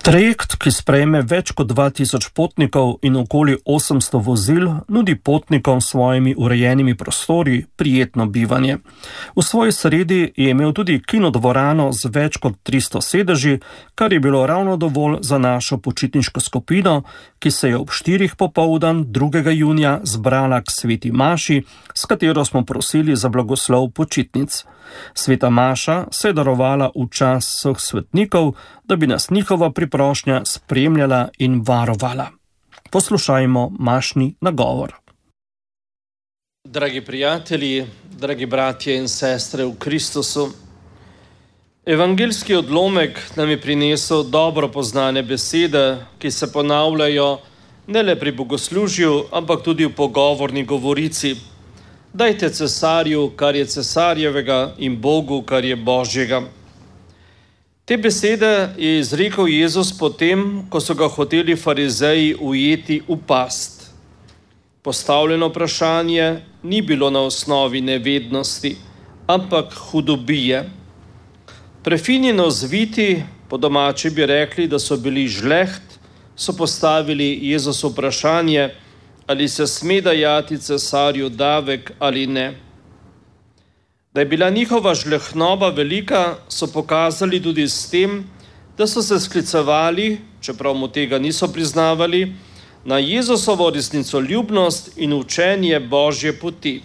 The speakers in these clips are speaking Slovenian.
Trajekt, ki sprejme več kot 2000 potnikov in okoli 800 vozil, nudi potnikom s svojimi urejenimi prostori prijetno bivanje. V svoji sredi je imel tudi kinodvorano z več kot 300 sedeži, kar je bilo ravno dovolj za našo počitniško skupino, ki se je ob 4 popoldan 2. junija zbrala k sveti maši, s katero smo prosili za blagoslov počitnic. Sveta maša se je darovala v čas vseh svetnikov, da bi nas njihova priprošnja spremljala in varovala. Poslušajmo mašni nagovor. Dragi prijatelji, dragi bratje in sestre v Kristusu, evangeljski odlomek nam je prinesel dobro poznane besede, ki se ponavljajo ne le pri bogoslužju, ampak tudi v pogovorni govorici. Dajte cesarju, kar je cesarjevega, in Bogu, kar je Božjega. Te besede je izrekel Jezus potem, ko so ga hoteli farizeji ujeti v past. Postavljeno vprašanje ni bilo na osnovi nevednosti, ampak hudobije. Prefinjeno zviti, po domači bi rekli, da so bili žleht, so postavili Jezusu vprašanje, ali se sme dajati cesarju davek ali ne. Da je bila njihova žlehtnoba velika, so pokazali tudi s tem, da so se sklicevali, čeprav mu tega niso priznavali, na Jezusovo resnicoljubnost in učenje Božje poti.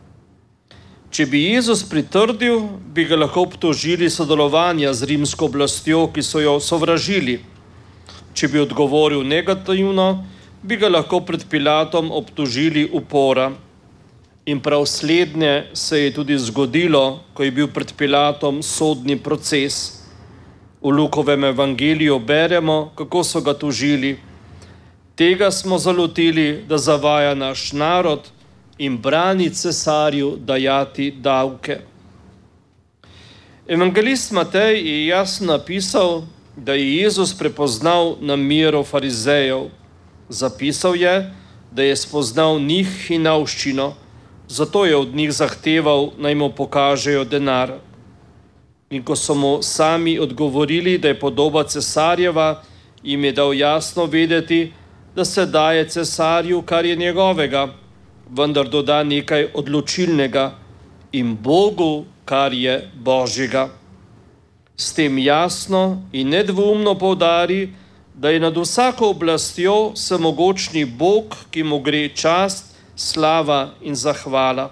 Če bi Jezus pritrdil, bi ga lahko obtožili sodelovanja z rimsko oblastjo, ki so jo sovražili. Če bi odgovoril negativno, bi ga lahko pred Pilatom obtožili upora. In prav slednje se je tudi zgodilo, ko je bil pred Pilatom sodni proces. V Lukovem evangeliju beremo, kako so ga tožili. Tega smo zalotili, da zavaja naš narod in brani cesarju dajati davke. Evangelist Matej je jasno napisal, da je Jezus prepoznal namero farizejev. Zapisal je, da je spoznal njih hinavščino, zato je od njih zahteval, naj mu pokažejo denar. In ko so mu sami odgovorili, da je podoba cesarjeva, jim je dal jasno vedeti, da se daje cesarju, kar je njegovega, vendar doda nekaj odločilnega, in Bogu, kar je Božjega. S tem jasno in nedvoumno poudari, da je nad vsako oblastjo vsemogočni Bog, ki mu gre čast, slava in zahvala.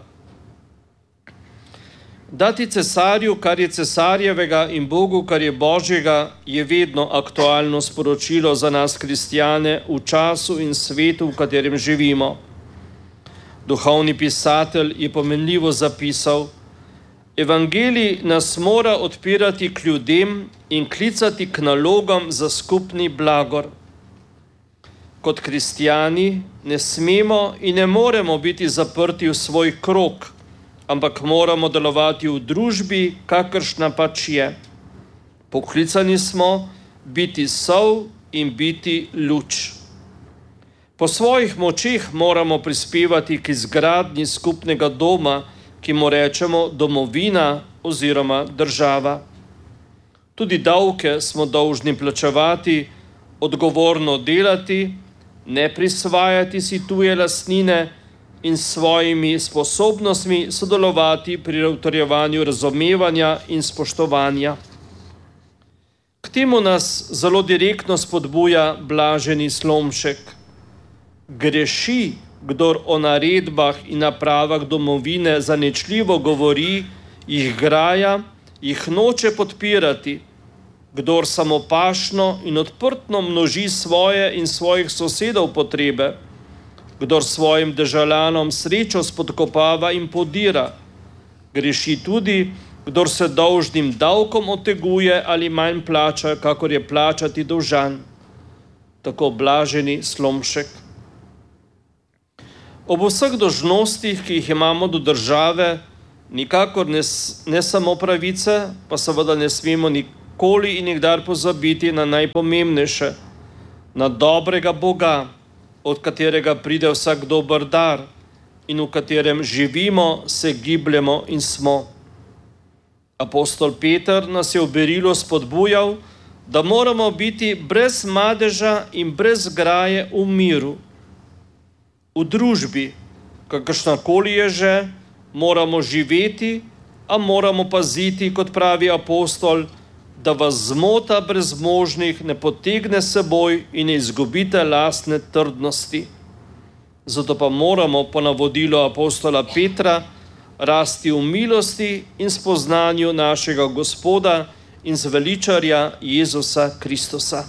Dati cesarju, kar je cesarjevega, in Bogu, kar je Božjega, je vedno aktualno sporočilo za nas kristjane v času in svetu, v katerem živimo. Duhovni pisatelj je pomenljivo zapisal: Evangelij nas mora odpirati k ljudem in klicati k nalogam za skupni blagor. Kot kristjani ne smemo in ne moremo biti zaprti v svoj krog, ampak moramo delovati v družbi, kakršna pač je. Poklicani smo biti sol in biti luč. Po svojih močeh moramo prispevati k izgradnji skupnega doma, ki mu rečemo domovina oziroma država. Tudi davke smo dolžni plačevati, odgovorno delati, ne prisvajati si tuje lastnine in s svojimi sposobnostmi sodelovati pri utrjevanju razumevanja in spoštovanja. K temu nas zelo direktno spodbuja blaženi Slomšek. Greši, kdor o naredbah in napravah domovine zaničljivo govori, jih graja, jih noče podpirati. Kdor samopašno in odprtno množi svoje in svojih sosedov potrebe, kdor svojim državljanom srečo spodkopava in podira, greši tudi, kdor se dolžnim davkom oteguje ali manj plača, kakor je plačati dolžan. Tako blaženi Slomšek. Ob vseh dolžnostih, ki jih imamo do države, nikakor ne samo pravice, pa seveda ne smemo nikoli in nikdar pozabiti na najpomembnejše, na dobrega Boga, od katerega pride vsak dober dar in v katerem živimo, se gibljemo in smo. Apostol Peter nas je v berilu spodbujal, da moramo biti brez madeža in brez graje v miru. V družbi, kakršnakoli je že, moramo živeti, a moramo paziti, kot pravi apostol, da vas zmota brezmožnih ne potegne seboj in ne izgubite lastne trdnosti. Zato pa moramo po navodilu apostola Petra rasti v milosti in spoznanju našega Gospoda in zveličarja Jezusa Kristusa.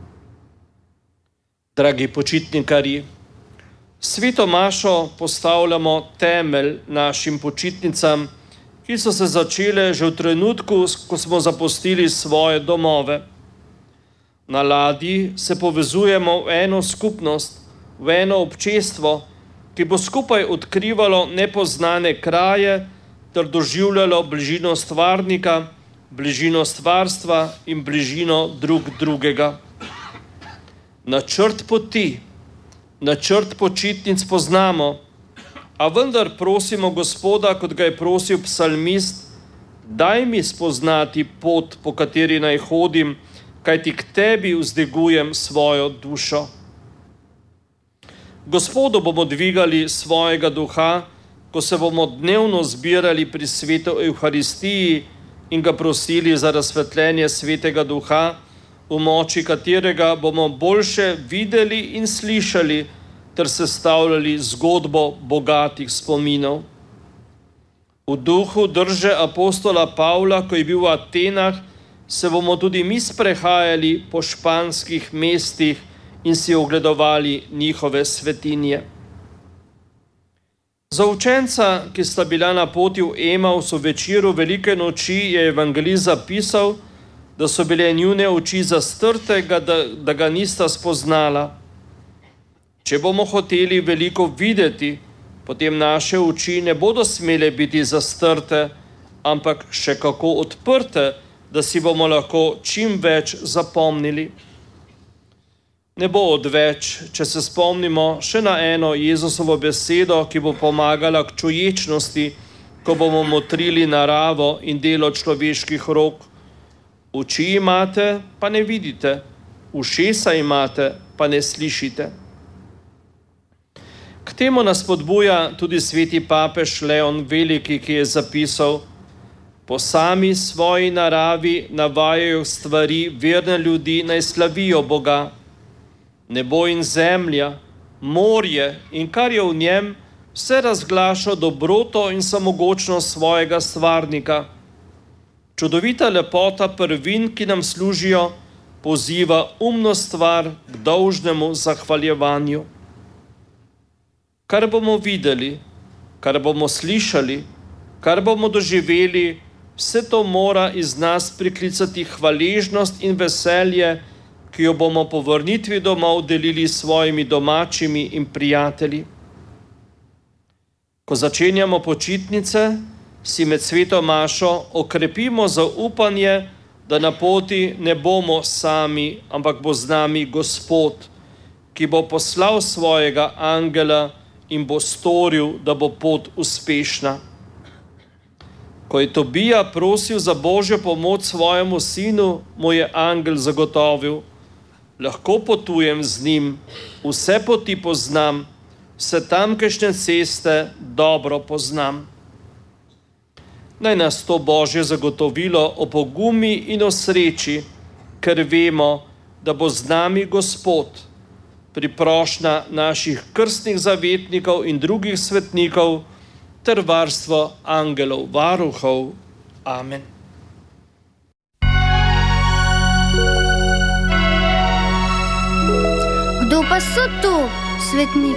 Dragi počitnikarji, sveto mašo postavljamo temelj našim počitnicam, ki so se začele že v trenutku, ko smo zapustili svoje domove. Na ladji se povezujemo v eno skupnost, v eno občestvo, ki bo skupaj odkrivalo nepoznane kraje ter doživljalo bližino stvarnika, bližino stvarstva in bližino drug drugega. Načrt poti, načrt počitnic poznamo, a vendar prosimo Gospoda, kot ga je prosil psalmist, daj mi spoznati pot, po kateri naj hodim, kajti k tebi vzdigujem svojo dušo. Gospodu bomo dvigali svojega duha, ko se bomo dnevno zbirali pri svetu Evharistiji in ga prosili za razsvetljenje svetega duha, v moči katerega bomo boljše videli in slišali ter sestavljali zgodbo bogatih spominov. V duhu drže apostola Pavla, ko je bil v Atenah, se bomo tudi mi sprehajali po španskih mestih in si ogledovali njihove svetinje. Za učenca, ki sta bila na poti v Emaus v večeru velike noči, je evangelist zapisal, da so bile njune oči zastrte, da ga nista spoznala. Če bomo hoteli veliko videti, potem naše oči ne bodo smele biti zastrte, ampak še kako odprte, da si bomo lahko čim več zapomnili. Ne bo odveč, če se spomnimo še na eno Jezusovo besedo, ki bo pomagala k čuječnosti, ko bomo motrili naravo in delo človeških rok. Oči imate, pa ne vidite, ušesa imate, pa ne slišite. K temu nas spodbuja tudi sveti papež Leon Veliki, ki je zapisal: po sami svoji naravi navajajo stvari verne ljudi, naj slavijo Boga. Nebo in zemlja, morje in kar je v njem, vse razglaša dobroto in samogočnost svojega stvarnika. Čudovita lepota prvin, ki nam služijo, poziva umno stvar k dolžnemu zahvaljevanju. Kar bomo videli, kar bomo slišali, kar bomo doživeli, vse to mora iz nas priklicati hvaležnost in veselje, ki jo bomo po vrnitvi domov delili s svojimi domačimi in prijatelji. Ko začenjamo počitnice, si med sveto mašo okrepimo zaupanje, da na poti ne bomo sami, ampak bo z nami Gospod, ki bo poslal svojega angela in bo storil, da bo pot uspešna. Ko je Tobija prosil za Božjo pomoč svojemu sinu, mu je angel zagotovil: lahko potujem z njim, vse poti poznam, vse tamkajšnje ceste dobro poznam. Naj nas to Božje zagotovilo opogumi in o sreči, ker vemo, da bo z nami Gospod, priprošnja naših krstnih zavetnikov in drugih svetnikov ter varstvo angelov varuhov. Amen. Kdo pa so tu svetniki?